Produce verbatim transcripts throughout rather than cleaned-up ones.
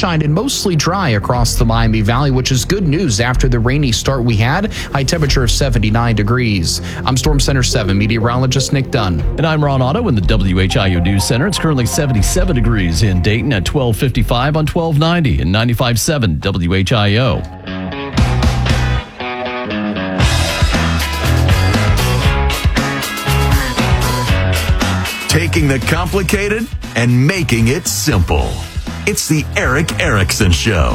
sunshine and mostly dry across the Miami Valley, which is good news after the rainy start we had. High temperature of seventy-nine degrees. I'm Storm Center seven meteorologist Nick Dunn. And I'm Ron Otto in the W H I O News Center. It's currently seventy-seven degrees in Dayton at twelve fifty-five on twelve ninety and ninety-five point seven W H I O. Taking the complicated and making it simple. It's the Erick Erickson Show.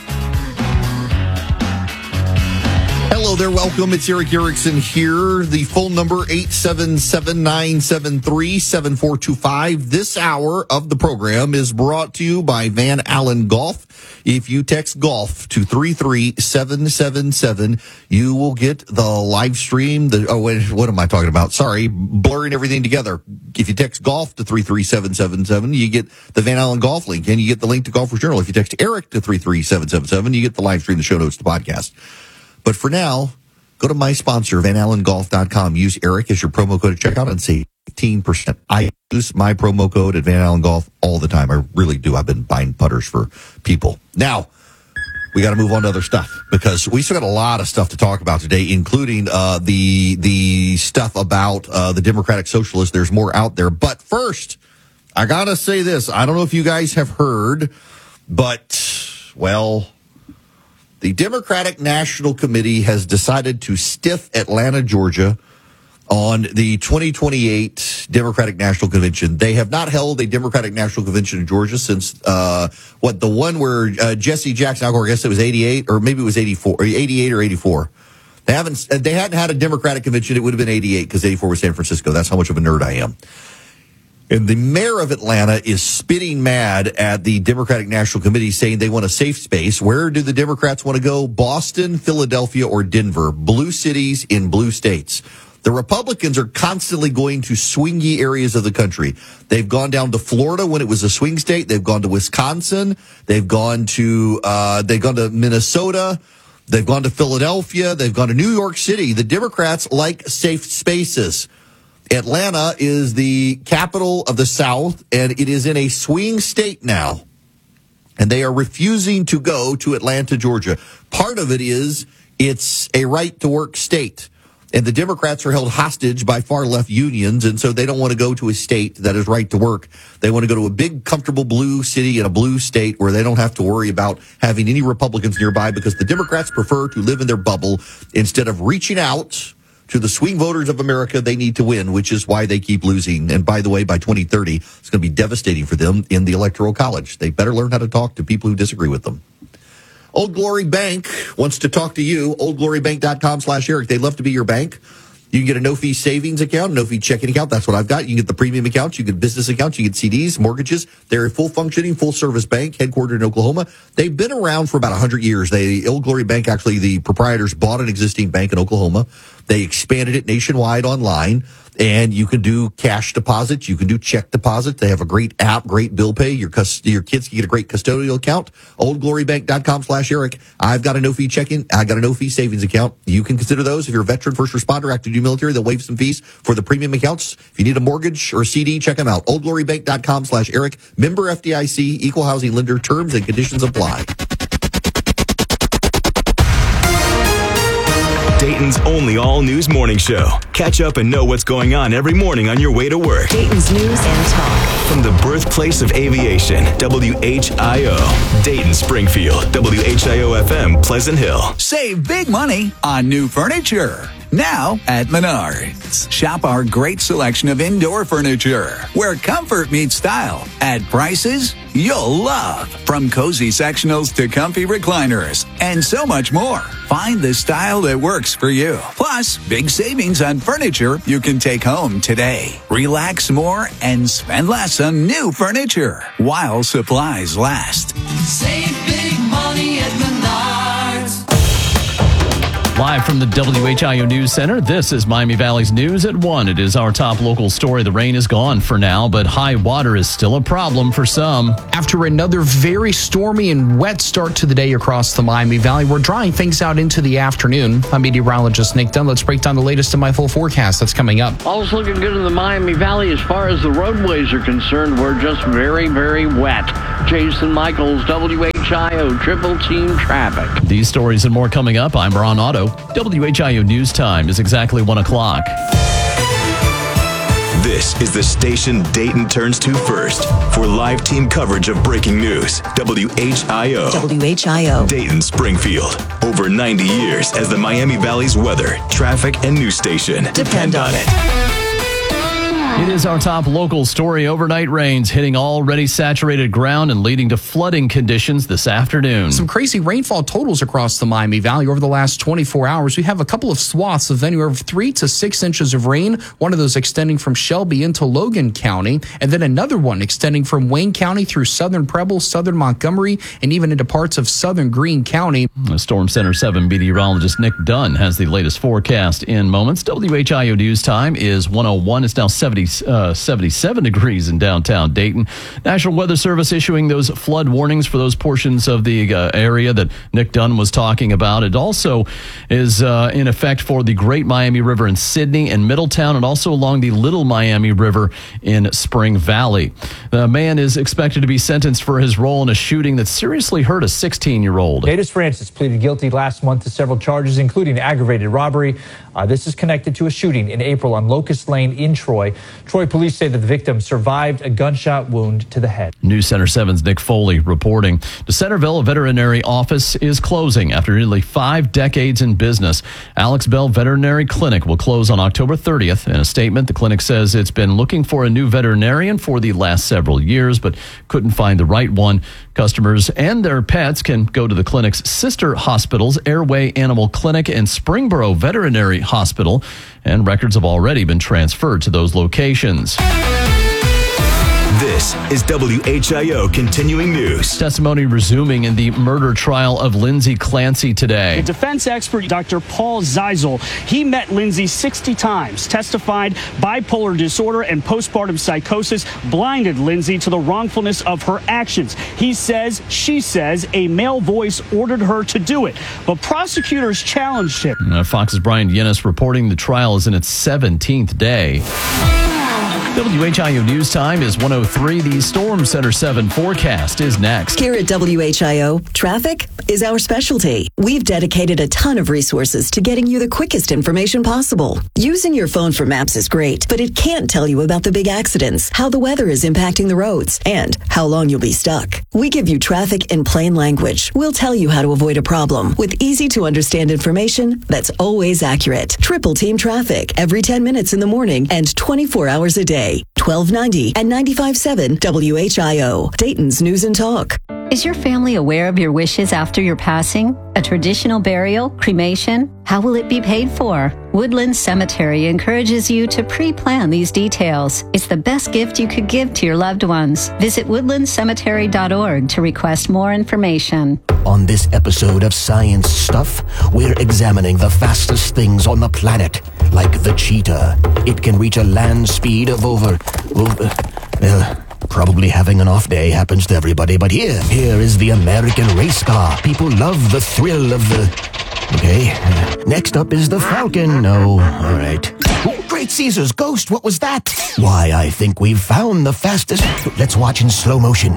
Hello there, welcome. It's Erick Erickson here. The phone number, eight seven seven, nine seven three, seven four two five. This hour of the program is brought to you by Van Allen Golf. If you text golf to three three seven seven seven, you will get the live stream. The, oh, wait, what am I talking about? Sorry, blurring everything together. If you text golf to three three seven seven seven, you get the Van Allen Golf link, and you get the link to Golfers Journal. If you text Eric to three three seven seven seven, you get the live stream, the show notes, the podcast. But for now, go to my sponsor, van allen golf dot com. Use Eric as your promo code at checkout and save eighteen percent. I use my promo code at Van Allen Golf all the time. I really do. I've been buying putters for people. Now, we got to move on to other stuff because we still got a lot of stuff to talk about today, including uh, the the stuff about uh, the Democratic Socialists. There's more out there. But first, I got to say this. I don't know if you guys have heard, but, well, the Democratic National Committee has decided to stiff Atlanta, Georgia, on the twenty twenty-eight Democratic National Convention. They have not held a Democratic National Convention in Georgia since, uh, what, the one where uh, Jesse Jackson, I guess it was eighty-eight, or maybe it was eighty-four, or eighty-eight or eighty-four. They haven't, they hadn't had a Democratic convention. It would have been eighty-eight because eighty-four was San Francisco. That's how much of a nerd I am. And the mayor of Atlanta is spitting mad at the Democratic National Committee, saying they want a safe space. Where do the Democrats want to go? Boston, Philadelphia, or Denver? Blue cities in blue states. The Republicans are constantly going to swingy areas of the country. They've gone down to Florida when it was a swing state. They've gone to Wisconsin. They've gone to uh, they've gone to Minnesota. They've gone to Philadelphia. They've gone to New York City. The Democrats like safe spaces. Atlanta is the capital of the South, and it is in a swing state now. And they are refusing to go to Atlanta, Georgia. Part of it is it's a right-to-work state. And the Democrats are held hostage by far-left unions, and so they don't want to go to a state that is right to work. They want to go to a big, comfortable blue city in a blue state where they don't have to worry about having any Republicans nearby because the Democrats prefer to live in their bubble instead of reaching out to the swing voters of America. They need to win, which is why they keep losing. And by the way, by twenty thirty, it's going to be devastating for them in the Electoral College. They better learn how to talk to people who disagree with them. Old Glory Bank wants to talk to you. old glory bank dot com slash Eric. They'd love to be your bank. You can get a no-fee savings account, no-fee checking account. That's what I've got. You can get the premium accounts. You get business accounts. You get C Ds, mortgages. They're a full-functioning, full-service bank headquartered in Oklahoma. They've been around for about one hundred years. They, Old Glory Bank, actually, the proprietors bought an existing bank in Oklahoma. They expanded it nationwide online. And you can do cash deposits. You can do check deposits. They have a great app, great bill pay. Your cus- your kids can get a great custodial account. old glory bank dot com slash Eric. I've got a no-fee checking. I've got a no-fee savings account. You can consider those. If you're a veteran, first responder, active duty military, they'll waive some fees for the premium accounts. If you need a mortgage or a C D, check them out. old glory bank dot com slash Eric. Member F D I C, equal housing lender. Terms and conditions apply. Dayton's only all-news morning show. Catch up and know what's going on every morning on your way to work. Dayton's News and Talk. From the birthplace of aviation, W H I O. Dayton, Springfield, W H I O F M, Pleasant Hill. Save big money on new furniture. Now at Menards. Shop our great selection of indoor furniture, where comfort meets style, at prices you'll love. From cozy sectionals to comfy recliners, and so much more. Find the style that works for you. Plus, big savings on furniture you can take home today. Relax more and spend less on new furniture while supplies last. Save big money at Menards. Live from the W H I O News Center, this is Miami Valley's News at one. It is our top local story. The rain is gone for now, but high water is still a problem for some. After another very stormy and wet start to the day across the Miami Valley, we're drying things out into the afternoon. I'm meteorologist Nick Dunn. Let's break down the latest in my full forecast that's coming up. All's looking good in the Miami Valley as far as the roadways are concerned. We're just very, very wet. Jason Michaels, W H I O Triple Team Traffic. These stories and more coming up. I'm Ron Otto. W H I O News Time is exactly one o'clock. This is the station Dayton turns to first for live team coverage of breaking news. W H I O. W H I O. Dayton Springfield. Over ninety years as the Miami Valley's weather, traffic, and news station. Depend on it. It is our top local story. Overnight rains hitting already saturated ground and leading to flooding conditions this afternoon. Some crazy rainfall totals across the Miami Valley over the last twenty-four hours. We have a couple of swaths of anywhere from three to six inches of rain, one of those extending from Shelby into Logan County, and then another one extending from Wayne County through southern Preble, southern Montgomery, and even into parts of southern Greene County. Storm Center seven meteorologist Nick Dunn has the latest forecast in moments. W H I O News Time is one oh one. It's now seventy. Uh, seventy-seven degrees in downtown Dayton. National Weather Service issuing those flood warnings for those portions of the uh, area that Nick Dunn was talking about. It also is uh, in effect for the Great Miami River in Sidney and Middletown, and also along the Little Miami River in Spring Valley. The man is expected to be sentenced for his role in a shooting that seriously hurt a sixteen-year-old. Datus Francis pleaded guilty last month to several charges, including aggravated robbery. Uh, this is connected to a shooting in April on Locust Lane in Troy. Troy police say that the victim survived a gunshot wound to the head. News Center seven's Nick Foley reporting. The Centerville Veterinary Office is closing after nearly five decades in business. Alex Bell Veterinary Clinic will close on October thirtieth. In a statement, the clinic says it's been looking for a new veterinarian for the last several years, but couldn't find the right one. Customers and their pets can go to the clinic's sister hospitals, Airway Animal Clinic and Springboro Veterinary Hospital, and records have already been transferred to those locations. This is W H I O Continuing News. Testimony resuming in the murder trial of Lindsay Clancy today. The defense expert, Doctor Paul Zeisel, he met Lindsay sixty times, testified bipolar disorder and postpartum psychosis blinded Lindsay to the wrongfulness of her actions. He says, she says, a male voice ordered her to do it. But prosecutors challenged him. Uh, Fox's Brian Yennis reporting the trial is in its seventeenth day. W H I O News Time is one oh three. The Storm Center seven forecast is next. Here at W H I O, traffic is our specialty. We've dedicated a ton of resources to getting you the quickest information possible. Using your phone for maps is great, but it can't tell you about the big accidents, how the weather is impacting the roads, and how long you'll be stuck. We give you traffic in plain language. We'll tell you how to avoid a problem with easy to understand information that's always accurate. Triple Team Traffic every ten minutes in the morning and twenty-four hours a day. twelve ninety and ninety-five point seven W H I O, Dayton's News and Talk. Is your family aware of your wishes after your passing? A traditional burial, cremation? How will it be paid for? Woodland Cemetery encourages you to pre-plan these details. It's the best gift you could give to your loved ones. Visit woodland cemetery dot org to request more information. On this episode of Science Stuff, we're examining the fastest things on the planet, like the cheetah. It can reach a land speed of over... over well, probably having an off day happens to everybody, but here, here is the American race car. People love the thrill of the... Okay, uh, next up is the Falcon. No, all right. Oh, Great Caesar's ghost, what was that? Why, I think we've found the fastest... Let's watch in slow motion.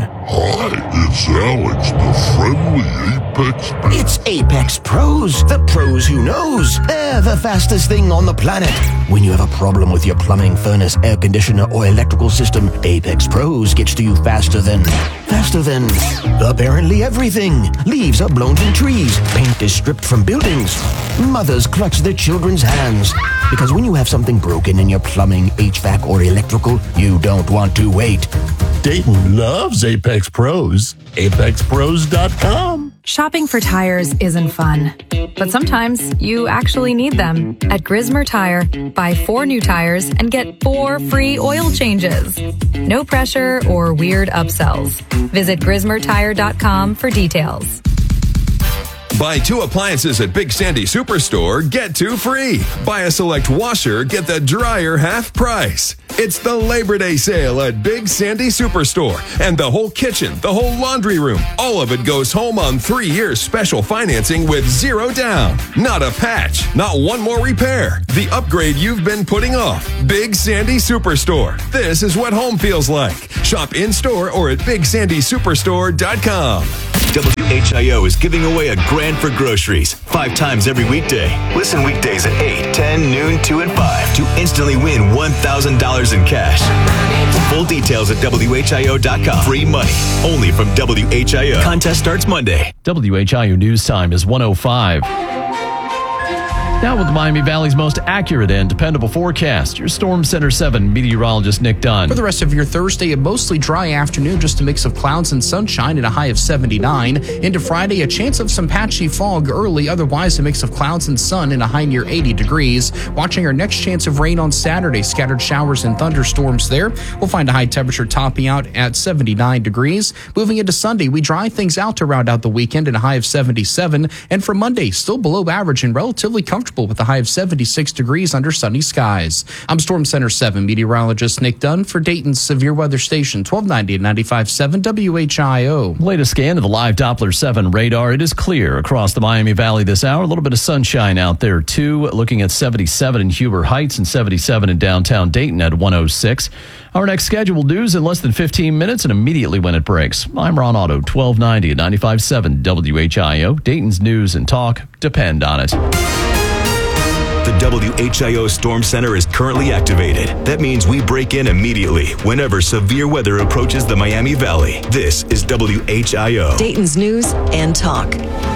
Hi, it's Alex, the friendly Apex Pro. It's Apex Pros, the pros who knows. They're the fastest thing on the planet. When you have a problem with your plumbing, furnace, air conditioner, or electrical system, Apex Pros gets to you faster than... Faster than... apparently everything. Leaves are blown from trees. Paint is stripped from buildings. Mothers clutch their children's hands. Because when you have something broken in your plumbing, H V A C, or electrical, you don't want to wait. Dayton loves Apex Pros. apex pros dot com. Shopping for tires isn't fun, but sometimes you actually need them. At Grismer Tire, buy four new tires and get four free oil changes. No pressure or weird upsells. Visit grismer tire dot com for details. Buy two appliances at Big Sandy Superstore, get two free. Buy a select washer, get the dryer half price. It's the Labor Day sale at Big Sandy Superstore. And the whole kitchen, the whole laundry room, all of it goes home on three years special financing with zero down. Not a patch, not one more repair. The upgrade you've been putting off. Big Sandy Superstore. This is what home feels like. Shop in-store or at big sandy superstore dot com. W H I O is giving away a grand for groceries five times every weekday. Listen weekdays at eight, ten, noon, two, and five to instantly win one thousand dollars in cash. Full details at W H I O dot com. Free money only from W H I O. Contest starts Monday. W H I O News Time is one oh five. Now with Miami Valley's most accurate and dependable forecast, your Storm Center seven meteorologist Nick Dunn. For the rest of your Thursday, a mostly dry afternoon, just a mix of clouds and sunshine and a high of seventy-nine. Into Friday, a chance of some patchy fog early, otherwise a mix of clouds and sun and a high near eighty degrees. Watching our next chance of rain on Saturday, scattered showers and thunderstorms there. We'll find a high temperature topping out at seventy-nine degrees. Moving into Sunday, we dry things out to round out the weekend and a high of seventy-seven. And for Monday, still below average and relatively comfortable with a high of seventy-six degrees under sunny skies. I'm Storm Center seven meteorologist Nick Dunn for Dayton's Severe Weather Station, twelve ninety and ninety-five point seven W H I O. Latest scan of the live Doppler seven radar. It is clear across the Miami Valley this hour. A little bit of sunshine out there, too. Looking at seventy-seven in Huber Heights and seventy-seven in downtown Dayton at one oh six. Our next scheduled news in less than fifteen minutes and immediately when it breaks. I'm Ron Otto, twelve ninety and ninety-five point seven W H I O. Dayton's news and talk depend on it. The W H I O Storm Center is currently activated. That means we break in immediately whenever severe weather approaches the Miami Valley. This is W H I O. Dayton's news and talk.